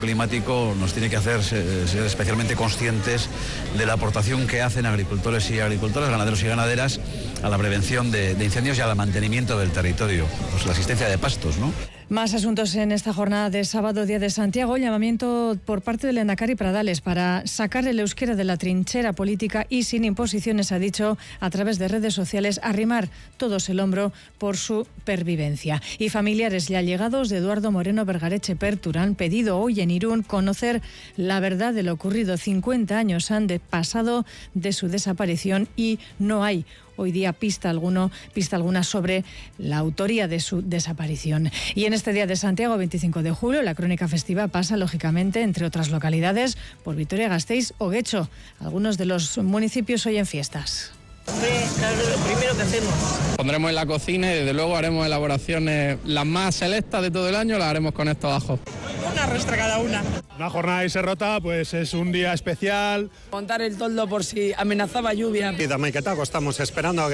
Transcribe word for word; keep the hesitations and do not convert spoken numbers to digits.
climático nos tiene que hacer ser especialmente conscientes de la aportación que hacen agricultores y agricultoras, ganaderos y ganaderas a la prevención de, de incendios y al mantenimiento del territorio, pues la asistencia de pastos, ¿no? Más asuntos en esta jornada de sábado, Día de Santiago. Llamamiento por parte del Lehendakari Pradales para sacar el euskera de la trinchera política y sin imposiciones, ha dicho, a través de redes sociales, arrimar todos el hombro por su pervivencia. Y familiares ya llegados de Eduardo Moreno Bergareche Pertur han pedido hoy en Irún conocer la verdad de lo ocurrido. cincuenta años han de pasado de su desaparición y no hay hoy día pista alguno, pista alguna sobre la autoría de su desaparición. Y en este Día de Santiago, veinticinco de julio, la crónica festiva pasa, lógicamente, entre otras localidades, por Vitoria-Gasteiz o Guecho. Algunos de los municipios hoy en fiestas. Claro, lo primero que hacemos. Pondremos en la cocina y desde luego haremos elaboraciones las más selectas de todo el año, las haremos con estos ajos. Una rostra cada una. Una jornada de Serrota, pues es un día especial. Montar el toldo por si amenazaba lluvia. Y de Maiquetaco estamos esperando a